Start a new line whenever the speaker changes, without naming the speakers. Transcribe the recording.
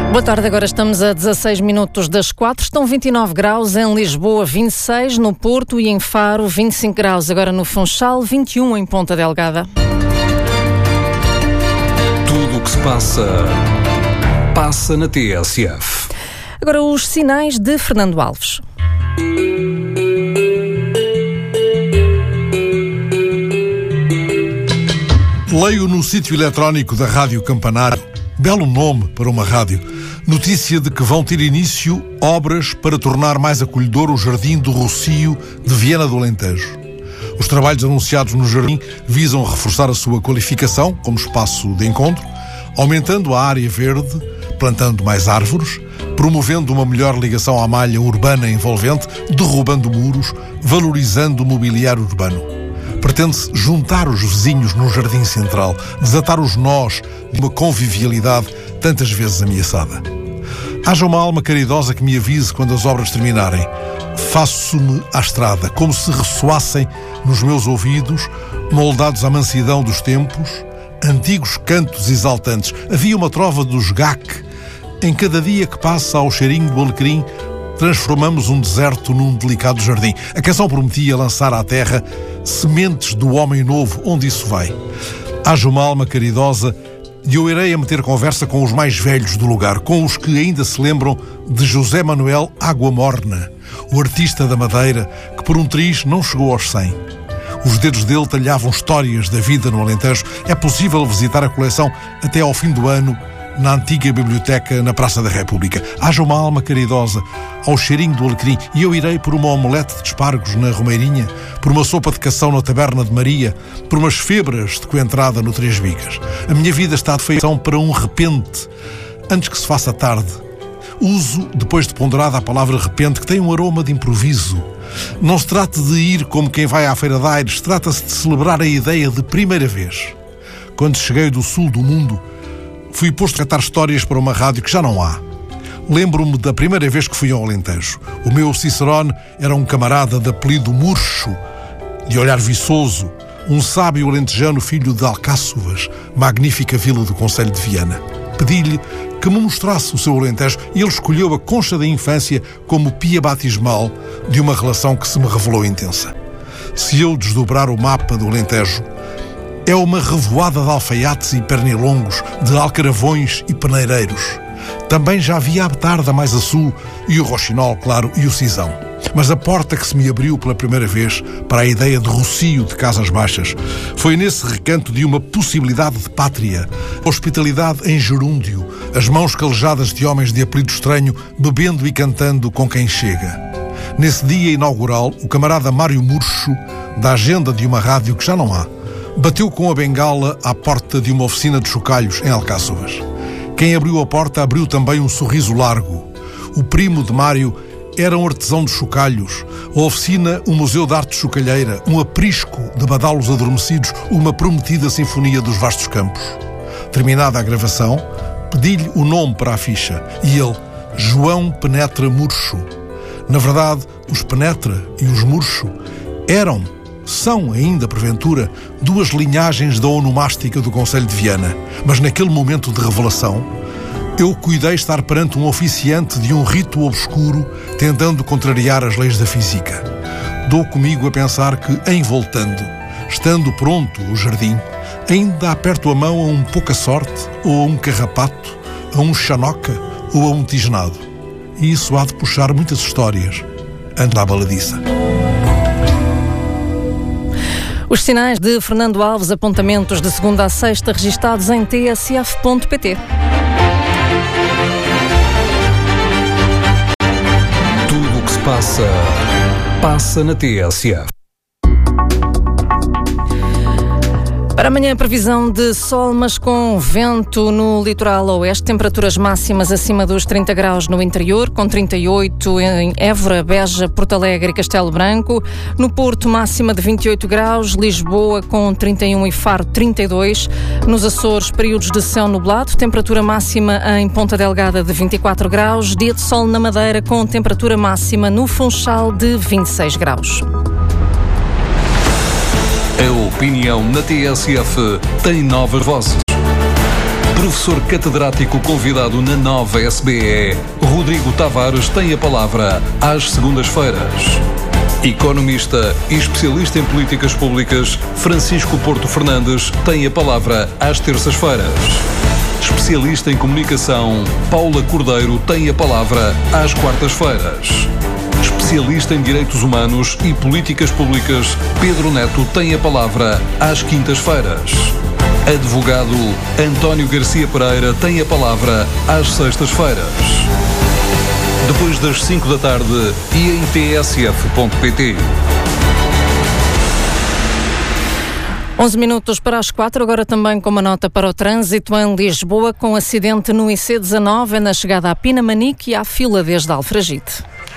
Boa tarde, agora estamos a 16 minutos das 4, estão 29 graus em Lisboa, 26 no Porto e em Faro, 25 graus agora no Funchal, 21 em Ponta Delgada.
Tudo o que se passa na TSF.
Agora os sinais de Fernando Alves.
Leio no sítio eletrónico da Rádio Campanário, belo nome para uma rádio, notícia de que vão ter início obras para tornar mais acolhedor o Jardim do Rocio de Viana do Alentejo. Os trabalhos anunciados no jardim visam reforçar a sua qualificação como espaço de encontro, aumentando a área verde, plantando mais árvores, promovendo uma melhor ligação à malha urbana envolvente, derrubando muros, valorizando o mobiliário urbano. Pretende-se juntar os vizinhos no jardim central, desatar os nós de uma convivialidade tantas vezes ameaçada. Haja uma alma caridosa que me avise quando as obras terminarem. Faço-me à estrada, como se ressoassem nos meus ouvidos, moldados à mansidão dos tempos, antigos cantos exaltantes. Havia uma trova dos GAC. Em cada dia que passa ao cheirinho do alecrim, transformamos um deserto num delicado jardim. A canção prometia lançar à terra sementes do homem novo. Onde isso vai? Haja uma alma caridosa e eu irei a meter conversa com os mais velhos do lugar, com os que ainda se lembram de José Manuel Água Morna, o artista da Madeira, que por um triz não chegou aos 100. Os dedos dele talhavam histórias da vida no Alentejo. É possível visitar a coleção até ao fim do ano na antiga biblioteca na Praça da República. Haja uma alma caridosa ao cheirinho do alecrim e eu irei por uma omelete de espargos na Romeirinha, por uma sopa de cação na Taberna de Maria, por umas febras de coentrada no Três Vigas. A minha vida está de feição para um repente, antes que se faça tarde. Uso, depois de ponderada, a palavra repente, que tem um aroma de improviso. Não se trata de ir como quem vai à Feira de Aires, trata-se de celebrar a ideia de primeira vez. Quando cheguei do sul do mundo, fui posto a contar histórias para uma rádio que já não há. Lembro-me da primeira vez que fui ao Alentejo. O meu Cicerone era um camarada de apelido Murcho, de olhar viçoso, um sábio alentejano filho de Alcáçovas, magnífica vila do concelho de Viana. Pedi-lhe que me mostrasse o seu Alentejo e ele escolheu a concha da infância como pia batismal de uma relação que se me revelou intensa. Se eu desdobrar o mapa do Alentejo, é uma revoada de alfaiates e pernilongos, de alcaravões e peneireiros. Também já havia a betarda mais a sul, e o roxinol, claro, e o cisão. Mas a porta que se me abriu pela primeira vez para a ideia de Rocio de Casas Baixas foi nesse recanto de uma possibilidade de pátria, hospitalidade em gerúndio, as mãos calejadas de homens de apelido estranho, bebendo e cantando com quem chega. Nesse dia inaugural, o camarada Mário Murcho, da agenda de uma rádio que já não há, bateu com a bengala à porta de uma oficina de chocalhos em Alcáçovas. Quem abriu a porta abriu também um sorriso largo. O primo de Mário era um artesão de chocalhos, a oficina um museu de arte chocalheira, um aprisco de badalos adormecidos, uma prometida sinfonia dos vastos campos. Terminada a gravação, pedi-lhe o nome para a ficha e ele, João Penetra Murcho. Na verdade, os Penetra e os Murcho são ainda, porventura, duas linhagens da onomástica do concelho de Viana. Mas naquele momento de revelação, eu cuidei estar perante um oficiante de um rito obscuro, tentando contrariar as leis da física. Dou comigo a pensar que, em voltando, estando pronto o jardim, ainda aperto a mão a um pouca sorte, ou a um carrapato, a um chanoca ou a um tisnado. E isso há de puxar muitas histórias, antes da baladiça.
Os sinais de Fernando Alves, apontamentos de segunda a sexta, registados em tsf.pt.
Tudo o que se passa na TSF.
Para amanhã, previsão de sol, mas com vento no litoral oeste. Temperaturas máximas acima dos 30 graus no interior, com 38 em Évora, Beja, Porto Alegre e Castelo Branco. No Porto, máxima de 28 graus. Lisboa, com 31 e Faro, 32. Nos Açores, períodos de céu nublado. Temperatura máxima em Ponta Delgada de 24 graus. Dia de sol na Madeira, com temperatura máxima no Funchal de 26 graus.
A opinião na TSF tem novas vozes. Professor catedrático convidado na nova SBE, Rodrigo Tavares tem a palavra às segundas-feiras. Economista e especialista em políticas públicas, Francisco Porto Fernandes tem a palavra às terças-feiras. Especialista em comunicação, Paula Cordeiro tem a palavra às quartas-feiras. Especialista em direitos humanos e políticas públicas, Pedro Neto tem a palavra às quintas-feiras. Advogado António Garcia Pereira tem a palavra às sextas-feiras. Depois das 5 da tarde e em tsf.pt.
11 minutos para as 4, agora também com uma nota para o trânsito em Lisboa, com acidente no IC19 na chegada a Pinamanique e à fila desde Alfragide.